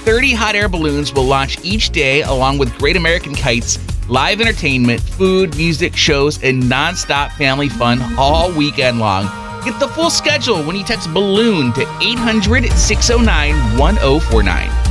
30 hot air balloons will launch each day, along with Great American Kites, live entertainment, food, music, shows, and nonstop family fun all weekend long. Get the full schedule when you text BALLOON to 800-609-1049.